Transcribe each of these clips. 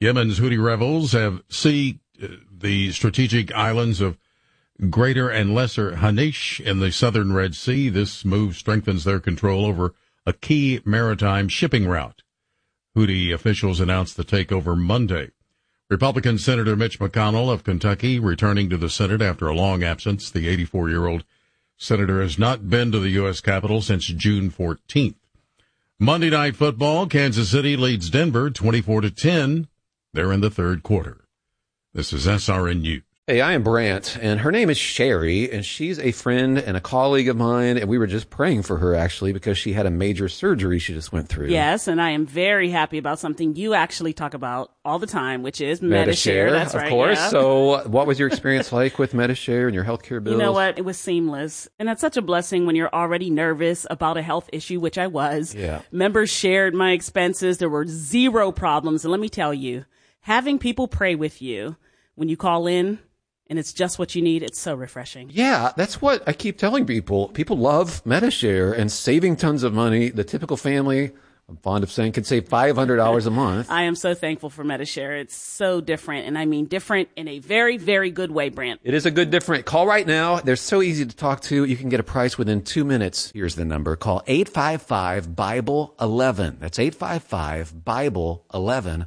Yemen's Houthi rebels have seized the strategic islands of Greater and Lesser Hanish in the southern Red Sea. This move strengthens their control over a key maritime shipping route. Houthi officials announced the takeover Monday. Republican Senator Mitch McConnell of Kentucky returning to the Senate after a long absence. The 84-year-old senator has not been to the U.S. Capitol since June 14th. Monday Night Football, Kansas City leads Denver 24-10. They're in the third quarter. This is SRN News. Hey, I am Brant, and her name is Sherry, and she's a friend and a colleague of mine, and we were just praying for her, actually, because she had a major surgery she just went through. Yes, and I am very happy about something you actually talk about all the time, which is Medi-Share. That's right, of course. Yeah. So what was your experience like with Medi-Share and your healthcare bills? You know what? It was seamless, and that's such a blessing when you're already nervous about a health issue, which I was. Yeah. Members shared my expenses. There were zero problems, and let me tell you, having people pray with you when you call in, and it's just what you need. It's so refreshing. Yeah, that's what I keep telling people. People love Medi-Share and saving tons of money. The typical family, I'm fond of saying, can save $500 a month. I am so thankful for Medi-Share. It's so different, and I mean different in a very, very good way, Brant. It is a good different. Call right now. They're so easy to talk to. You can get a price within 2 minutes. Here's the number. Call 855-BIBLE-11. That's 855-BIBLE-11.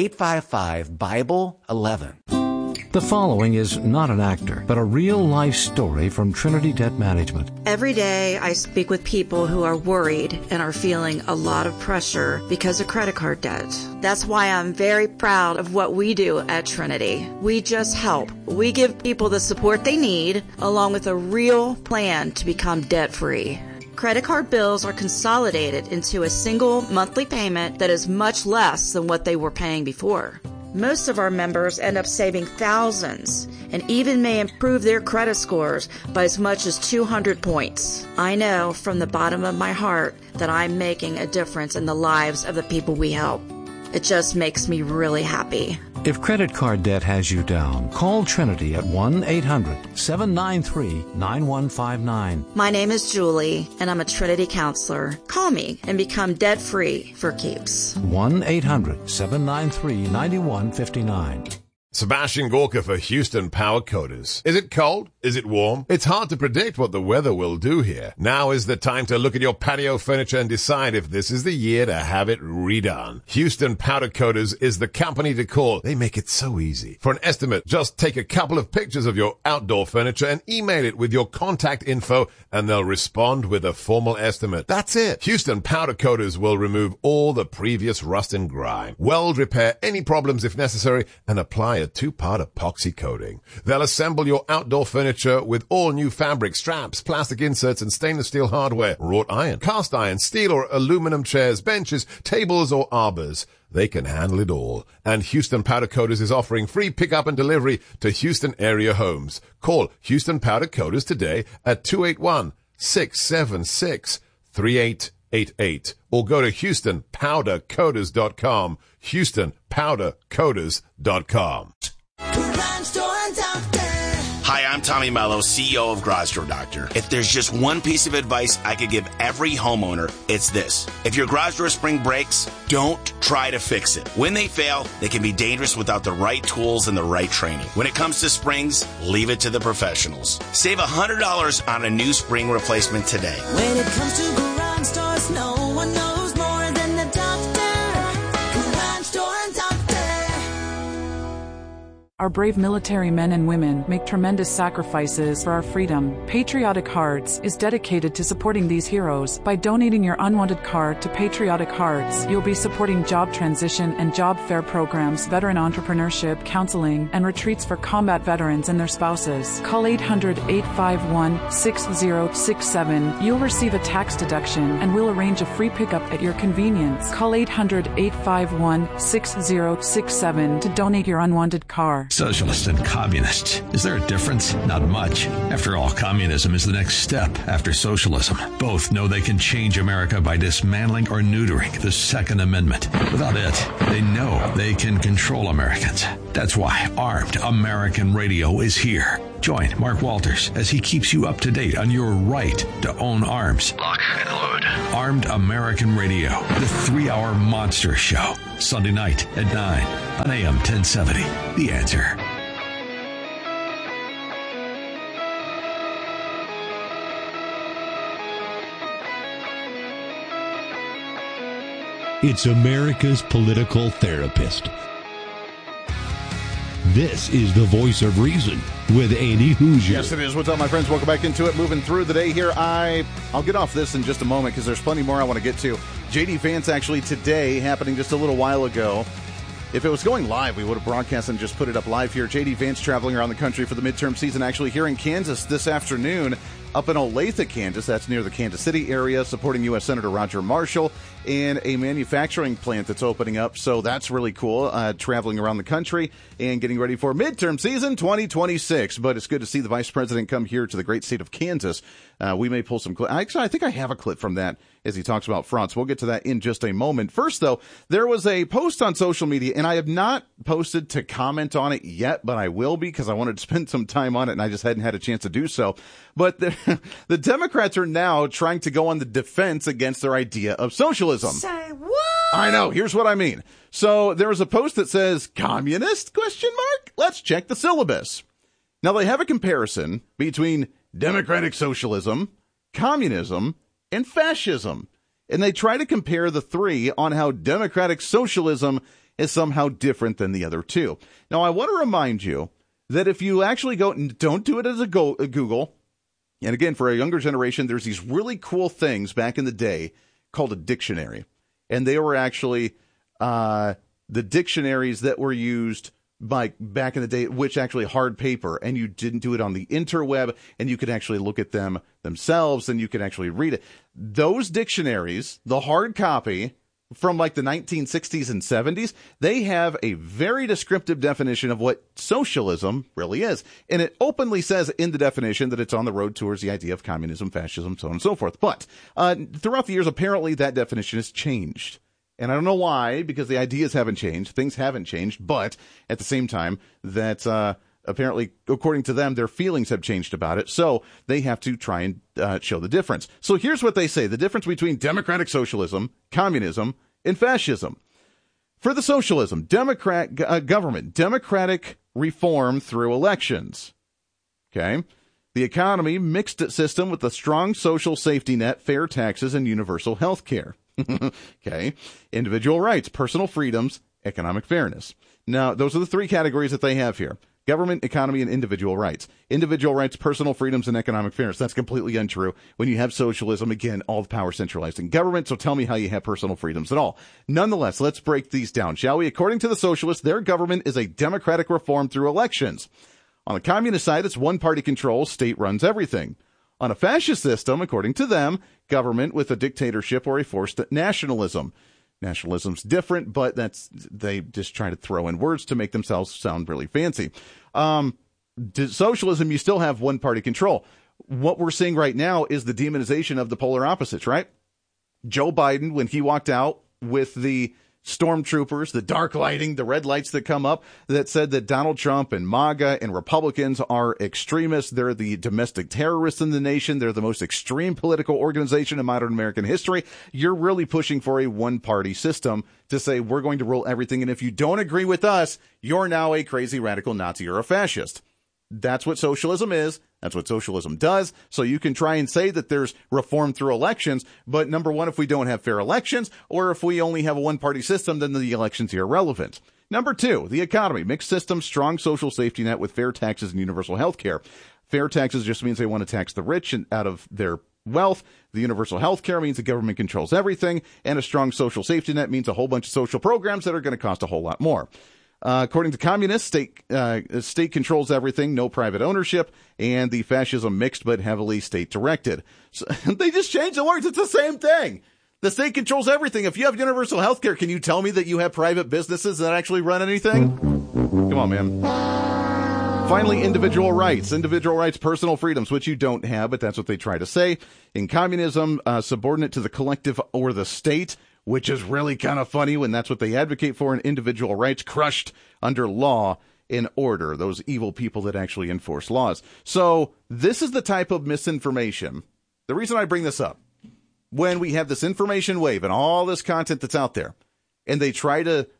855-BIBLE-11. The following is not an actor, but a real-life story from Trinity Debt Management. Every day I speak with people who are worried and are feeling a lot of pressure because of credit card debt. That's why I'm very proud of what we do at Trinity. We just help. We give people the support they need, along with a real plan to become debt-free. Credit card bills are consolidated into a single monthly payment that is much less than what they were paying before. Most of our members end up saving thousands and even may improve their credit scores by as much as 200 points. I know from the bottom of my heart that I'm making a difference in the lives of the people we help. It just makes me really happy. If credit card debt has you down, call Trinity at 1-800-793-9159. My name is Julie, and I'm a Trinity counselor. Call me and become debt-free for keeps. 1-800-793-9159. Sebastian Gorka for Houston Power Coaters. Is it cold? Is it warm? It's hard to predict what the weather will do here. Now is the time to look at your patio furniture and decide if this is the year to have it redone. Houston Powder Coaters is the company to call. They make it so easy. For an estimate, just take a couple of pictures of your outdoor furniture and email it with your contact info, and they'll respond with a formal estimate. That's it. Houston Powder Coaters will remove all the previous rust and grime, weld repair any problems if necessary, and apply a 2-part epoxy coating. They'll assemble your outdoor furniture with all new fabric, straps, plastic inserts, and stainless steel hardware, wrought iron, cast iron, steel or aluminum chairs, benches, tables, or arbors. They can handle it all. And Houston Powder Coaters is offering free pickup and delivery to Houston area homes. Call Houston Powder Coaters today at 281-676-3888 or go to HoustonPowderCoaters.com. HoustonPowderCoaters.com. Hi, I'm Tommy Mello, CEO of Garage Door Doctor. If there's just one piece of advice I could give every homeowner, it's this. If your garage door spring breaks, don't try to fix it. When they fail, they can be dangerous without the right tools and the right training. When it comes to springs, leave it to the professionals. Save $100 on a new spring replacement today. When it comes to garage doors, no one knows more than the doctor. Garage Door Doctor. Our brave military men and women make tremendous sacrifices for our freedom. Patriotic Hearts is dedicated to supporting these heroes. By donating your unwanted card to Patriotic Hearts, you'll be supporting job transition and job fair programs, veteran entrepreneurship, counseling, and retreats for combat veterans and their spouses. Call 800-851-6067. You'll receive a tax deduction, and we'll arrange a free pickup at your convenience. Call 800-851-6067 to donate your unwanted car. Socialists and communists. Is there a difference? Not much. After all, communism is the next step after socialism. Both know they can change America by dismantling or neutering the Second Amendment. Without it, they know they can control Americans. That's why Armed American Radio is here. Join Mark Walters as he keeps you up to date on your right to own arms. Lock and load. Armed American Radio, the 3-hour monster show. Sunday night at 9 on AM 1070. The Answer. It's America's political therapist. This is the Voice of Reason with Andy Hoosier. Yes, it is. What's up, my friends? Welcome back into it. Moving through the day here. I'll get off this in just a moment because there's plenty more I want to get to. JD Vance actually today, happening just a little while ago. If it was going live, we would have broadcast and just put it up live here. JD Vance traveling around the country for the midterm season, actually here in Kansas this afternoon, up in Olathe, Kansas. That's near the Kansas City area, supporting U.S. Senator Roger Marshall and a manufacturing plant that's opening up. So that's really cool, traveling around the country and getting ready for midterm season 2026. But it's good to see the vice president come here to the great state of Kansas. We may pull some clips. Actually, I think I have a clip from that as he talks about fronts. We'll get to that in just a moment. First, though, there was a post on social media, and I have not posted to comment on it yet, but I will be because I wanted to spend some time on it, and I just hadn't had a chance to do so. But the Democrats are now trying to go on the defense against their idea of socialism. Say what? I know. Here's what I mean. So there was a post that says, communist, ? Let's check the syllabus. Now, they have a comparison between democratic socialism, communism, and fascism. And they try to compare the three on how democratic socialism is somehow different than the other two. Now, I want to remind you that if you actually go, and don't do it as a Google, and again, for a younger generation, there's these really cool things back in the day called a dictionary. And they were actually the dictionaries that were used by back in the day, which actually hard paper, and you didn't do it on the interweb, and you could actually look at them themselves, and you could actually read it. Those dictionaries, the hard copy from like the 1960s and 70s, they have a very descriptive definition of what socialism really is. And it openly says in the definition that it's on the road towards the idea of communism, fascism, so on and so forth. But throughout the years, apparently that definition has changed. And I don't know why, because the ideas haven't changed, things haven't changed, but at the same time, that apparently, according to them, their feelings have changed about it, so they have to try and show the difference. So here's what they say, the difference between democratic socialism, communism, and fascism. For the socialism, government, democratic reform through elections. Okay? The economy, mixed system with a strong social safety net, fair taxes, and universal health care. Okay. Individual rights, personal freedoms, economic fairness. Now, those are the three categories that they have here. Government, economy, and individual rights. Individual rights, personal freedoms, and economic fairness. That's completely untrue. When you have socialism, again, all the power centralized in government, so tell me how you have personal freedoms at all. Nonetheless, let's break these down, shall we? According to the socialists, their government is a democratic reform through elections. On the communist side, it's one-party control, state runs everything. On a fascist system, according to them, government with a dictatorship or a forced nationalism. Nationalism's different, but they just try to throw in words to make themselves sound really fancy. Socialism, you still have one-party control. What we're seeing right now is the demonization of the polar opposites, right? Joe Biden, when he walked out with the stormtroopers, the dark lighting, the red lights that come up that said that Donald Trump and MAGA and Republicans are extremists. They're the domestic terrorists in the nation. They're the most extreme political organization in modern American history. You're really pushing for a one-party system to say we're going to rule everything. And if you don't agree with us, you're now a crazy radical Nazi or a fascist. That's what socialism is. That's what socialism does. So you can try and say that there's reform through elections, but number one, if we don't have fair elections, or if we only have a one-party system, then the elections are irrelevant. Number two, the economy. Mixed system, strong social safety net with fair taxes and universal health care. Fair taxes just means they want to tax the rich and out of their wealth. The universal health care means the government controls everything. And a strong social safety net means a whole bunch of social programs that are going to cost a whole lot more. According to communists, state controls everything, no private ownership, and the fascism mixed but heavily state-directed. So, they just changed the words. It's the same thing. The state controls everything. If you have universal health care, can you tell me that you have private businesses that actually run anything? Come on, man. Finally, individual rights. Individual rights, personal freedoms, which you don't have, but that's what they try to say. In communism, subordinate to the collective or the state, which is really kind of funny when that's what they advocate for, and individual rights crushed under law and order, those evil people that actually enforce laws. So this is the type of misinformation. The reason I bring this up, when we have this information wave and all this content that's out there, and they try to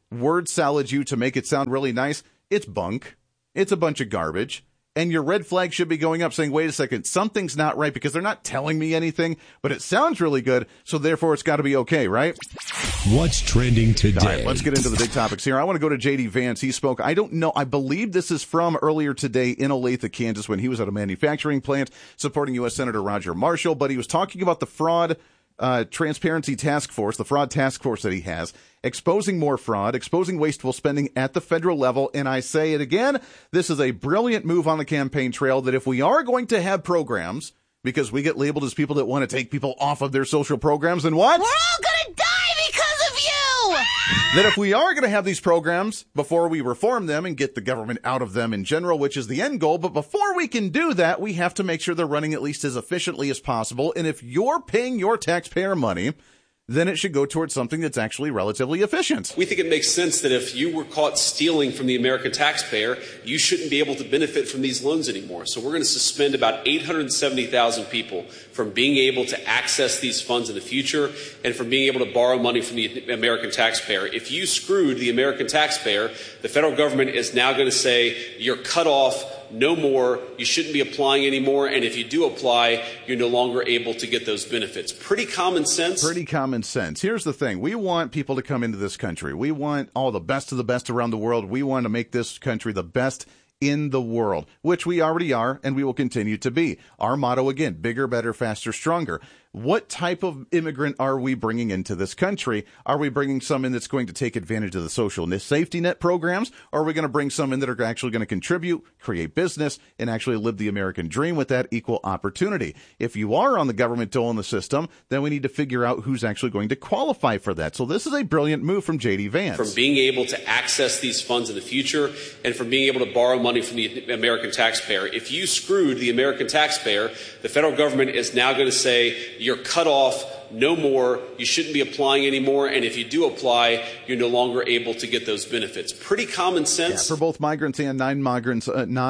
word salad you to make it sound really nice, it's bunk. It's a bunch of garbage. And your red flag should be going up saying, wait a second, something's not right because they're not telling me anything, but it sounds really good, so therefore it's got to be okay, right? What's trending today? All right, let's get into the big topics here. I want to go to J.D. Vance. He spoke, I don't know, I believe this is from earlier today in Olathe, Kansas, when he was at a manufacturing plant supporting U.S. Senator Roger Marshall, but he was talking about the fraud transparency task force, the fraud task force that he has, exposing more fraud, exposing wasteful spending at the federal level. And I say it again, this is a brilliant move on the campaign trail that if we are going to have programs, because we get labeled as people that want to take people off of their social programs, then what? We're all gonna die because of you! That if we are going to have these programs before we reform them and get the government out of them in general, which is the end goal, but before we can do that, we have to make sure they're running at least as efficiently as possible. And if you're paying your taxpayer money, then it should go towards something that's actually relatively efficient. We think it makes sense that if you were caught stealing from the American taxpayer, you shouldn't be able to benefit from these loans anymore. So we're going to suspend about 870,000 people from being able to access these funds in the future and from being able to borrow money from the American taxpayer. If you screwed the American taxpayer, the federal government is now going to say you're cut off. No more, you shouldn't be applying anymore, and if you do apply, you're no longer able to get those benefits. Pretty common sense. Pretty common sense. Here's the thing. We want people to come into this country. We want all the best of the best around the world. We want to make this country the best in the world, which we already are, and we will continue to be. Our motto, again, bigger, better, faster, stronger. What type of immigrant are we bringing into this country? Are we bringing some in that's going to take advantage of the social safety net programs? Or are we going to bring some in that are actually going to contribute, create business, and actually live the American dream with that equal opportunity? If you are on the government dole in the system, then we need to figure out who's actually going to qualify for that. So this is a brilliant move from J.D. Vance. From being able to access these funds in the future and from being able to borrow money from the American taxpayer. If you screwed the American taxpayer, the federal government is now going to say you're cut off, no more, you shouldn't be applying anymore, and if you do apply, you're no longer able to get those benefits. Pretty common sense. Yeah, for both migrants and non-migrants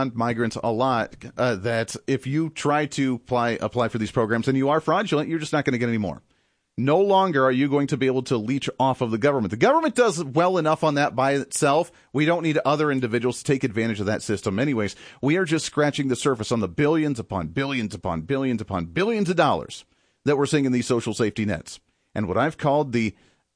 a lot, that if you try to apply for these programs and you are fraudulent, you're just not going to get any more. No longer are you going to be able to leech off of the government. The government does well enough on that by itself. We don't need other individuals to take advantage of that system anyways. We are just scratching the surface on the billions upon billions upon billions upon billions of dollars that we're seeing in these social safety nets. And what I've called the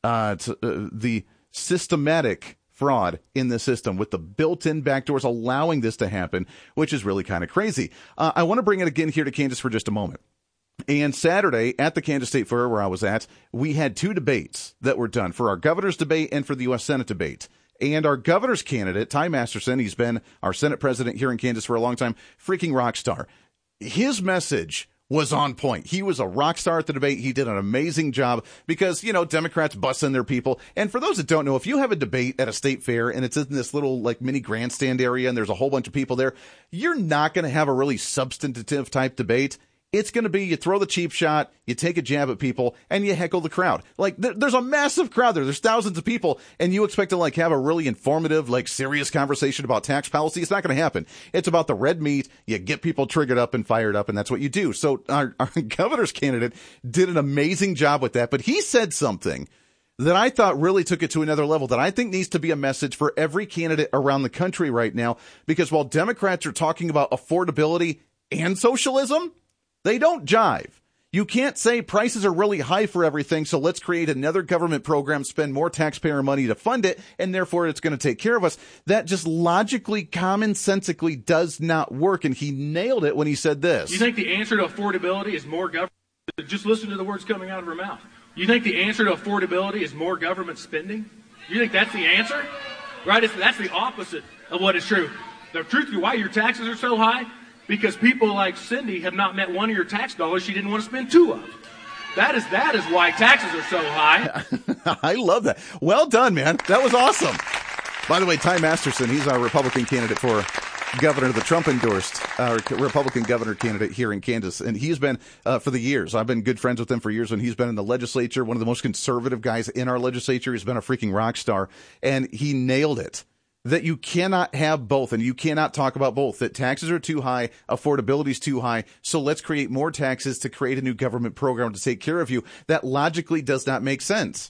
systematic fraud in the system with the built-in backdoors allowing this to happen, which is really kind of crazy. I want to bring it again here to Kansas for just a moment. And Saturday at the Kansas State Fair where I was at, we had two debates that were done for our governor's debate and for the U.S. Senate debate. And our governor's candidate, Ty Masterson, he's been our Senate president here in Kansas for a long time, freaking rock star. His message was on point. He was a rock star at the debate. He did an amazing job because, you know, Democrats busting their people. And for those that don't know, if you have a debate at a state fair and it's in this little like mini grandstand area and there's a whole bunch of people there, you're not going to have a really substantive type debate. It's going to be you throw the cheap shot, you take a jab at people, and you heckle the crowd. Like, there's a massive crowd there. There's thousands of people, and you expect to, like, have a really informative, like, serious conversation about tax policy. It's not going to happen. It's about the red meat. You get people triggered up and fired up, and that's what you do. So our governor's candidate did an amazing job with that, but he said something that I thought really took it to another level that I think needs to be a message for every candidate around the country right now, because while Democrats are talking about affordability and socialism, they don't jive. You can't say prices are really high for everything, so let's create another government program, spend more taxpayer money to fund it, and therefore it's going to take care of us. That just logically, commonsensically does not work, and he nailed it when he said this. You think the answer to affordability is more government? Just listen to the words coming out of her mouth. You think the answer to affordability is more government spending? You think that's the answer? Right? That's the opposite of what is true. The truth is why your taxes are so high? Because people like Cindy have not met one of your tax dollars she didn't want to spend two of. That is why taxes are so high. I love that. Well done, man. That was awesome. By the way, Ty Masterson, he's our Republican candidate for governor, the Trump-endorsed Republican governor candidate here in Kansas. And he's been, for the years, I've been good friends with him for years, and he's been in the legislature, one of the most conservative guys in our legislature. He's been a freaking rock star, and he nailed it. That you cannot have both, and you cannot talk about both, that taxes are too high, affordability is too high, so let's create more taxes to create a new government program to take care of you. That logically does not make sense.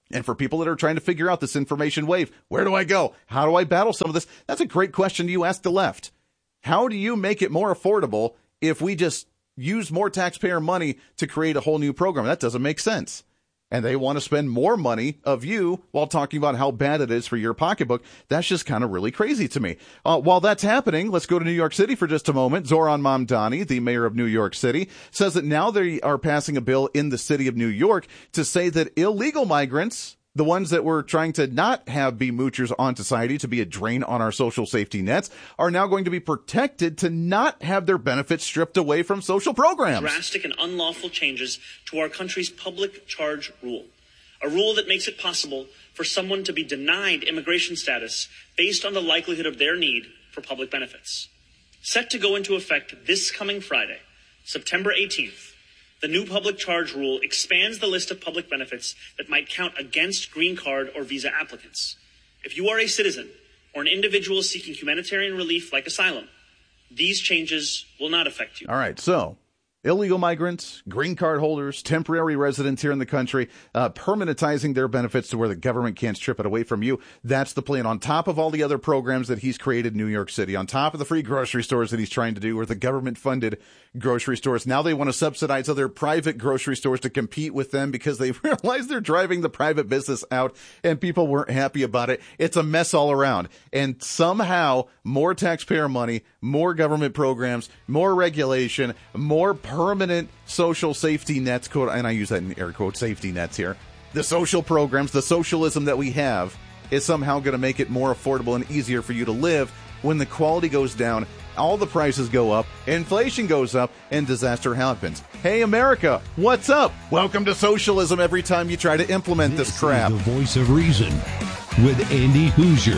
And for people that are trying to figure out this information wave, where do I go? How do I battle some of this? That's a great question you ask the left. How do you make it more affordable if we just use more taxpayer money to create a whole new program? That doesn't make sense. And they want to spend more money of you while talking about how bad it is for your pocketbook. That's just kind of really crazy to me. While that's happening, let's go to New York City for just a moment. Zohran Mamdani, the mayor of New York City, says that now they are passing a bill in the city of New York to say that illegal migrants, the ones that we're trying to not have be moochers on society, to be a drain on our social safety nets, are now going to be protected to not have their benefits stripped away from social programs. Drastic and unlawful changes to our country's public charge rule. A rule that makes it possible for someone to be denied immigration status based on the likelihood of their need for public benefits. Set to go into effect this coming Friday, September 18th. The new public charge rule expands the list of public benefits that might count against green card or visa applicants. If you are a citizen or an individual seeking humanitarian relief like asylum, these changes will not affect you. All right, so illegal migrants, green card holders, temporary residents here in the country, permanentizing their benefits to where the government can't strip it away from you. That's the plan. On top of all the other programs that he's created in New York City, on top of the free grocery stores that he's trying to do, or the government-funded grocery stores, now they want to subsidize other private grocery stores to compete with them because they realize they're driving the private business out, and people weren't happy about it. It's a mess all around. And somehow, more taxpayer money, more government programs, more regulation, more permanent social safety nets, quote, and I use that in air quotes, safety nets here. The social programs, the socialism that we have is somehow going to make it more affordable and easier for you to live. When the quality goes down, all the prices go up, inflation goes up, and disaster happens. Hey, America, what's up? Welcome to socialism every time you try to implement this crap. The Voice of Reason with Andy Hoosier.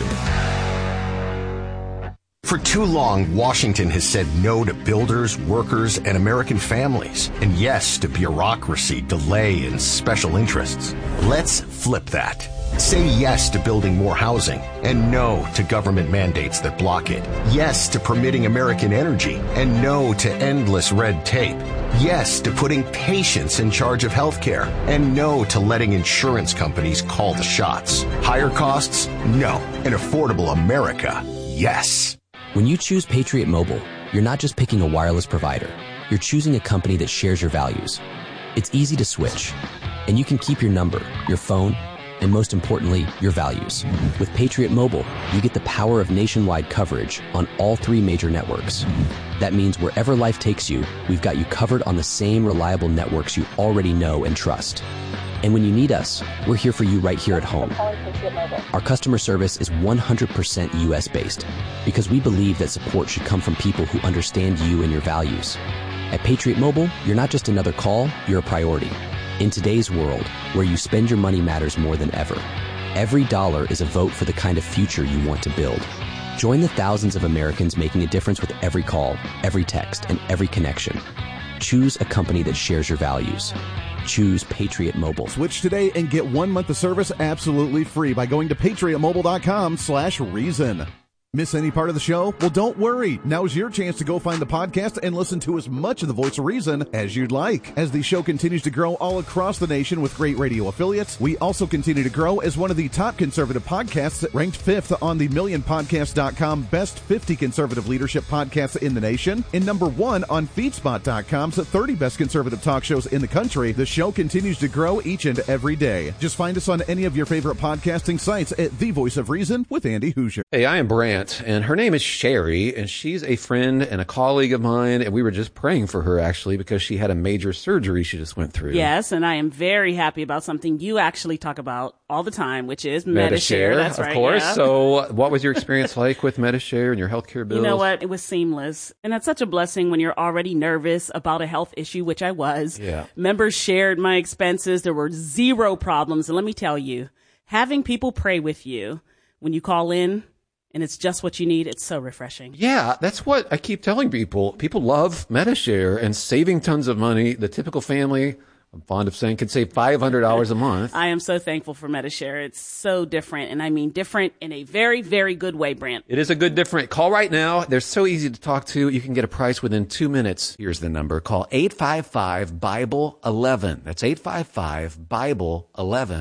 For too long, Washington has said no to builders, workers, and American families, and yes to bureaucracy, delay, and special interests. Let's flip that. Say yes to building more housing, and no to government mandates that block it. Yes to permitting American energy, and no to endless red tape. Yes to putting patients in charge of healthcare, and no to letting insurance companies call the shots. Higher costs? No. An affordable America? Yes. When you choose Patriot Mobile, you're not just picking a wireless provider. You're choosing a company that shares your values. It's easy to switch, and you can keep your number, your phone, and most importantly, your values. With Patriot Mobile, you get the power of nationwide coverage on all 3 major networks. That means wherever life takes you, we've got you covered on the same reliable networks you already know and trust. And when you need us, we're here for you right here at home. Our customer service is 100% U.S.-based because we believe that support should come from people who understand you and your values. At Patriot Mobile, you're not just another call, you're a priority. In today's world, where you spend your money matters more than ever, every dollar is a vote for the kind of future you want to build. Join the thousands of Americans making a difference with every call, every text, and every connection. Choose a company that shares your values. Choose Patriot Mobile. Switch today and get 1 month of service absolutely free by going to patriotmobile.com/reason. Miss any part of the show? Well, don't worry. Now's your chance to go find the podcast and listen to as much of the Voice of Reason as you'd like. As the show continues to grow all across the nation with great radio affiliates, we also continue to grow as one of the top conservative podcasts, ranked 5th on the MillionPodcast.com Best 50 Conservative Leadership Podcasts in the nation, and number 1 on FeedSpot.com's 30 Best Conservative Talk Shows in the country. The show continues to grow each and every day. Just find us on any of your favorite podcasting sites at The Voice of Reason with Andy Hoosier. Hey, I am Brant, and her name is Sherry, and she's a friend and a colleague of mine, and we were just praying for her, actually, because she had a major surgery she just went through. Yes, and I am very happy about something you actually talk about all the time, which is Medi-Share. That's right, of course. yeah. So what was your experience like with Medi-Share and your healthcare bills? You know what? It was seamless. And that's such a blessing when you're already nervous about a health issue, which I was. Yeah. Members shared my expenses. There were 0 problems. And let me tell you, having people pray with you when you call in, and it's just what you need, it's so refreshing. Yeah, that's what I keep telling people. People love Medi-Share and saving tons of money. The typical family, I'm fond of saying, can save $500 a month. I am so thankful for Medi-Share. It's so different, and I mean different in a very, very good way, Brant. It is a good different. Call right now. They're so easy to talk to. You can get a price within 2 minutes. Here's the number. Call 855-BIBLE-11. That's 855-BIBLE-11.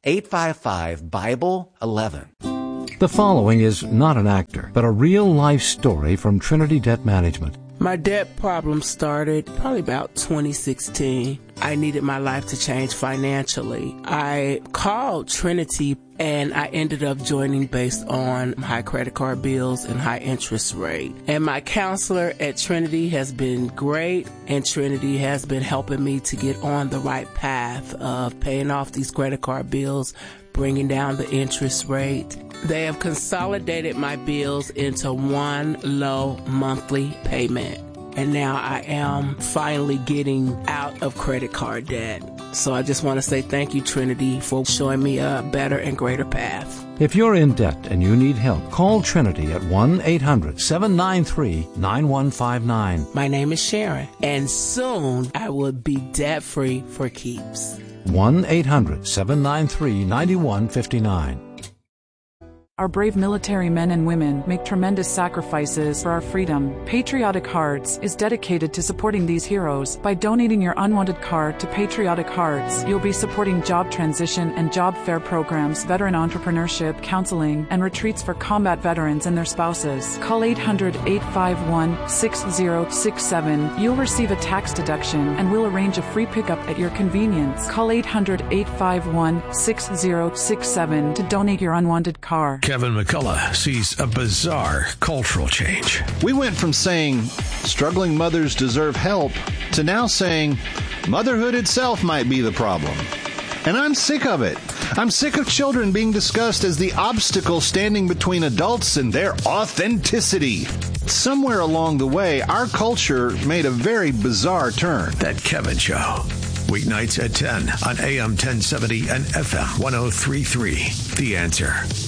855-BIBLE-11. The following is not an actor, but a real-life story from Trinity Debt Management. My debt problem started probably about 2016. I needed my life to change financially. I called Trinity and I ended up joining based on high credit card bills and high interest rate. And my counselor at Trinity has been great, and Trinity has been helping me to get on the right path of paying off these credit card bills, bringing down the interest rate. They have consolidated my bills into one low monthly payment. And now I am finally getting out of credit card debt. So I just want to say thank you, Trinity, for showing me a better and greater path. If you're in debt and you need help, call Trinity at 1-800-793-9159. My name is Sharon, and soon I will be debt-free for keeps. 1-800-793-9159. Our brave military men and women make tremendous sacrifices for our freedom. Patriotic Hearts is dedicated to supporting these heroes. By donating your unwanted card to Patriotic Hearts, you'll be supporting job transition and job fair programs, veteran entrepreneurship, counseling, and retreats for combat veterans and their spouses. Call 800-851-6067. You'll receive a tax deduction, and we'll arrange a free pickup at your convenience. Call 800-851-6067 to donate your unwanted card. Kevin McCullough sees a bizarre cultural change. We went from saying struggling mothers deserve help to now saying motherhood itself might be the problem. And I'm sick of it. I'm sick of children being discussed as the obstacle standing between adults and their authenticity. Somewhere along the way, our culture made a very bizarre turn. That Kevin Show. Weeknights at 10 on AM 1070 and FM 1033. The Answer.